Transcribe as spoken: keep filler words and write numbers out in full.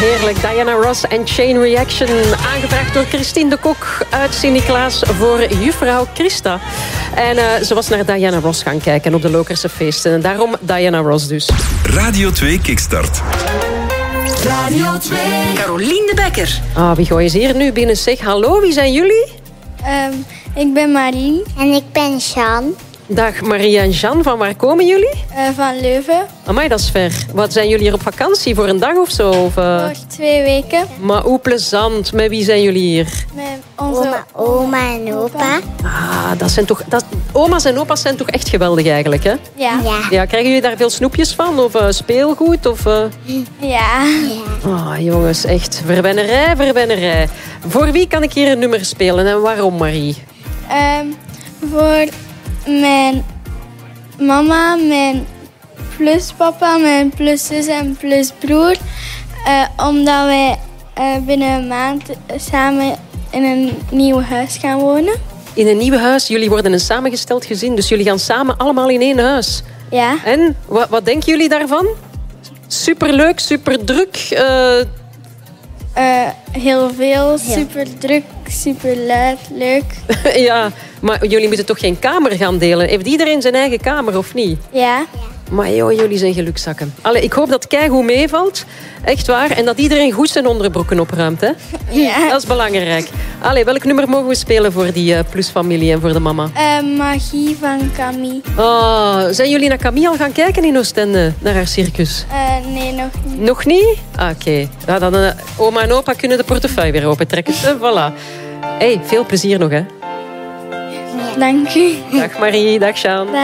Heerlijk. Diana Ross en Chain Reaction. Aangevraagd door Christine de Kok uit Sint-Niklaas voor juffrouw Christa. En uh, ze was naar Diana Ross gaan kijken op de Lokerse feesten. En daarom Diana Ross dus. Radio twee Kickstart. Radio twee. Carolien de Bekker. Ah, wie gooien ze hier nu binnen? Zeg, hallo, wie zijn jullie? Um, ik ben Marie. En ik ben Jean. Dag Marie en Jean, van waar komen jullie? Uh, van Leuven. Amai, dat is ver. Wat, zijn jullie hier op vakantie voor een dag of zo? Of, uh... Voor twee weken. Maar hoe plezant. Met wie zijn jullie hier? Met onze oma, oma en opa. Ah, dat zijn toch... Dat... Oma's en opa's zijn toch echt geweldig eigenlijk, hè? Ja. Ja. Ja, krijgen jullie daar veel snoepjes van? Of uh, speelgoed? Of, uh... Ja. Ah, jongens, echt. Verwennerij, verwennerij. Voor wie kan ik hier een nummer spelen en waarom, Marie? Um, voor mijn mama, mijn pluspapa, mijn pluszus en plusbroer. Uh, omdat wij uh, binnen een maand samen in een nieuw huis gaan wonen. In een nieuw huis. Jullie worden een samengesteld gezin, dus jullie gaan samen allemaal in één huis. Ja. En, wat, wat denken jullie daarvan? Superleuk, superdruk. Uh... Uh, heel veel, super druk, super luid, leuk. Ja, maar jullie moeten toch geen kamer gaan delen? Heeft iedereen zijn eigen kamer, of niet? Ja. Maar joh, jullie zijn gelukzakken. Allee, ik hoop dat het keigoed meevalt. Echt waar. En dat iedereen goed zijn onderbroeken opruimt, hè? Ja. Dat is belangrijk. Allee, welk nummer mogen we spelen voor die uh, plusfamilie en voor de mama? Uh, Magie van Camille. Oh, zijn jullie naar Camille al gaan kijken in Oostende? Naar haar circus? Uh, nee, nog niet. Nog niet? Ah, oké. Okay. Ja, dan uh, oma en opa kunnen de portefeuille weer opentrekken. Voilà. Hey, veel plezier nog, hè? Dank u. Dag Marie, dag Jean. Dag.